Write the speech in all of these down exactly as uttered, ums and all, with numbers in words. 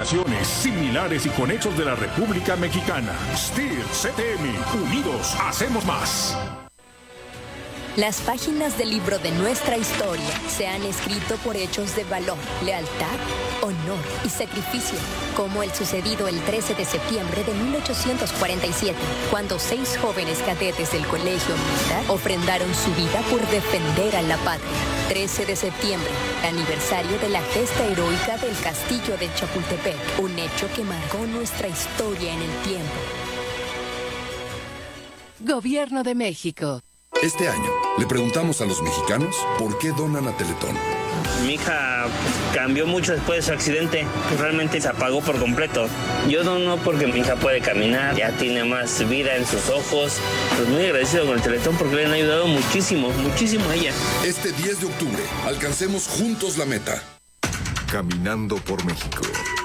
organizaciones similares y conexos de la República Mexicana. S T I R, C T M, unidos hacemos más. Las páginas del libro de nuestra historia se han escrito por hechos de valor, lealtad, honor y sacrificio, como el sucedido el trece de septiembre de mil ochocientos cuarenta y siete, cuando seis jóvenes cadetes del Colegio Militar ofrendaron su vida por defender a la patria. trece de septiembre, aniversario de la gesta heroica del Castillo de Chapultepec, un hecho que marcó nuestra historia en el tiempo. Gobierno de México. Este año, le preguntamos a los mexicanos por qué donan a Teletón. Mi hija cambió mucho después de su accidente, realmente se apagó por completo. Yo dono porque mi hija puede caminar, ya tiene más vida en sus ojos. Pues muy agradecido con el Teletón porque le han ayudado muchísimo, muchísimo a ella. Este diez de octubre, alcancemos juntos la meta. Caminando por México.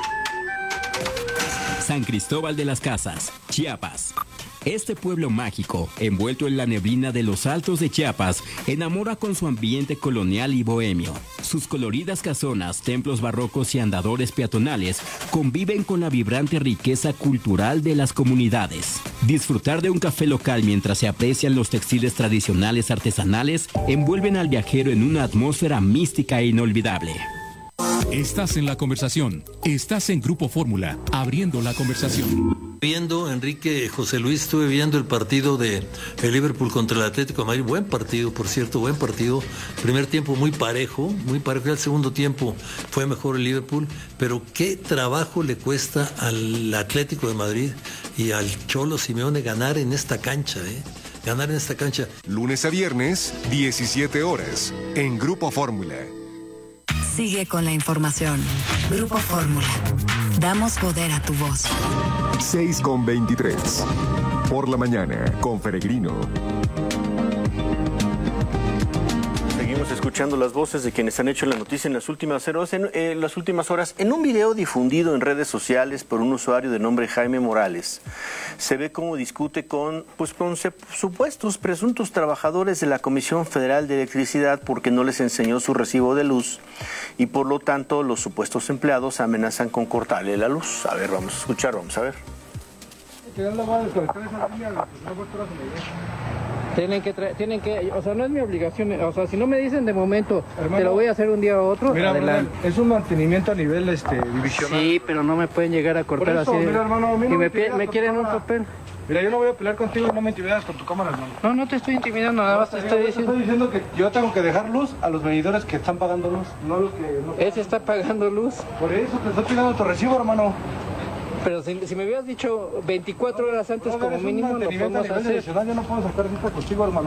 San Cristóbal de las Casas, Chiapas. Este pueblo mágico, envuelto en la neblina de los altos de Chiapas, enamora con su ambiente colonial y bohemio. Sus coloridas casonas, templos barrocos y andadores peatonales conviven con la vibrante riqueza cultural de las comunidades. Disfrutar de un café local mientras se aprecian los textiles tradicionales artesanales envuelven al viajero en una atmósfera mística e inolvidable. Estás en la conversación. Estás en Grupo Fórmula, abriendo la conversación. Viendo, Enrique, José Luis, estuve viendo el partido de el Liverpool contra el Atlético de Madrid. Buen partido, por cierto, buen partido. Primer tiempo muy parejo, muy parejo. El segundo tiempo fue mejor el Liverpool. Pero qué trabajo le cuesta al Atlético de Madrid y al Cholo Simeone ganar en esta cancha, ¿eh? Ganar en esta cancha. Lunes a viernes, diecisiete horas, en Grupo Fórmula. Sigue con la información. Grupo Fórmula. Damos poder a tu voz. seis con veintitrés. Por la mañana, con Peregrino. Seguimos escuchando las voces de quienes han hecho la noticia en las últimas horas. En, eh, las últimas horas, en un video difundido en redes sociales por un usuario de nombre Jaime Morales, se ve cómo discute con, pues, con supuestos presuntos trabajadores de la Comisión Federal de Electricidad porque no les enseñó su recibo de luz y por lo tanto los supuestos empleados amenazan con cortarle la luz. A ver, vamos a escuchar, vamos a ver. Tienen que, tienen que, o sea, no es mi obligación, o sea, si no me dicen de momento, hermano, te lo voy a hacer un día u otro, mira, adelante. Hermano, es un mantenimiento a nivel este, divisional. Sí, pero no me pueden llegar a cortar eso, así. Mira, hermano, a mí no y me, me, me quieren un papel. Mira, yo no voy a pelear contigo y no me intimidas con tu cámara, hermano. No, no te estoy intimidando, nada más te estoy diciendo. Estoy diciendo que yo tengo que dejar luz a los medidores que están pagando luz, no los que... No Ese está pagando luz. Por eso te estoy pidiendo tu recibo, hermano. Pero si, si me hubieras dicho veinticuatro horas antes no, como mínimo, lo podemos hacer. Yo no puedo sacar cita contigo, hermano.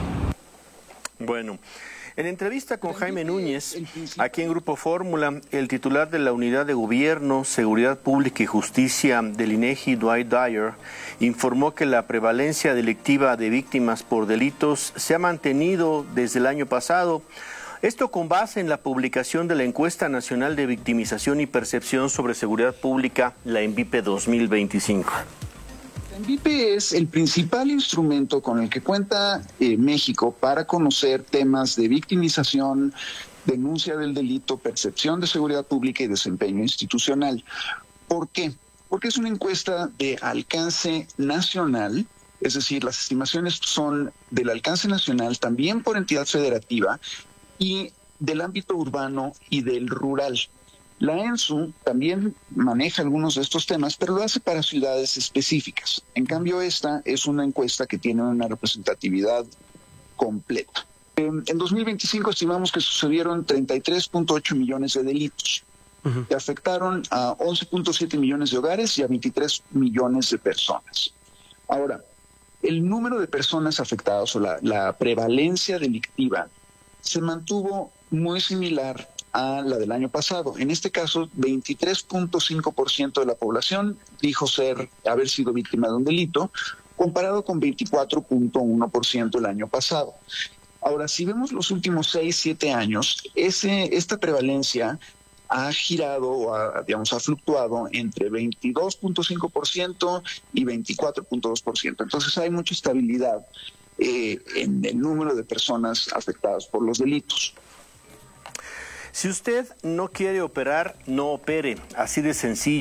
Bueno, en entrevista con Jaime Núñez, aquí en Grupo Fórmula, el titular de la Unidad de Gobierno, Seguridad Pública y Justicia del INEGI, Dwight Dyer, informó que la prevalencia delictiva de víctimas por delitos se ha mantenido desde el año pasado. Esto con base en la publicación de la Encuesta Nacional de Victimización y Percepción sobre Seguridad Pública, la ENVIPE dos mil veinticinco. La ENVIPE es el principal instrumento con el que cuenta eh, México para conocer temas de victimización, denuncia del delito, percepción de seguridad pública y desempeño institucional. ¿Por qué? Porque es una encuesta de alcance nacional, es decir, las estimaciones son del alcance nacional, también por entidad federativa, y del ámbito urbano y del rural. La ENSU también maneja algunos de estos temas, pero lo hace para ciudades específicas. En cambio, esta es una encuesta que tiene una representatividad completa. En, en dos mil veinticinco estimamos que sucedieron treinta y tres punto ocho millones de delitos, uh-huh, que afectaron a once punto siete millones de hogares y a veintitrés millones de personas. Ahora, el número de personas afectadas o la, la prevalencia delictiva se mantuvo muy similar a la del año pasado. En este caso, veintitrés punto cinco por ciento de la población dijo ser, haber sido víctima de un delito, comparado con veinticuatro punto uno por ciento el año pasado. Ahora, si vemos los últimos seis, siete años, ese, esta prevalencia ha girado, o ha, digamos, ha fluctuado entre veintidós punto cinco por ciento y veinticuatro punto dos por ciento. Entonces hay mucha estabilidad eh, en el número de personas afectadas por los delitos. Si usted no quiere operar, no opere. Así de sencillo.